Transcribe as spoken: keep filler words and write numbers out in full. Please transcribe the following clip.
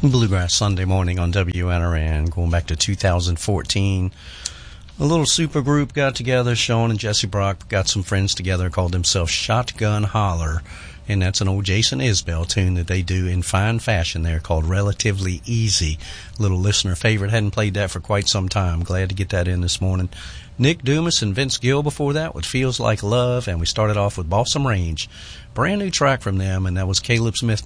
Bluegrass Sunday morning on W N R N, going back to two thousand fourteen. A little super group got together. Sean and Jesse Brock got some friends together, called themselves Shotgun Holler, and that's an old Jason Isbell tune that they do in fine fashion there, called Relatively Easy. Little listener favorite. Hadn't played that for quite some time. Glad to get that in this morning. Nick Dumas and Vince Gill before that with Feels Like Love, and we started off with Balsam Range. Brand new track from them, and that was Caleb Smith